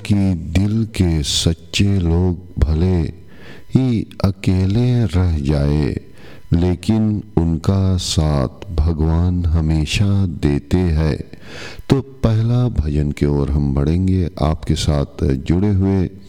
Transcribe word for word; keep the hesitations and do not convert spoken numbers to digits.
कि दिल के सच्चे लोग भले ही अकेले रह जाए, लेकिन उनका साथ भगवान हमेशा देते हैं। तो पहला भजन की ओर हम बढ़ेंगे। आपके साथ जुड़े हुए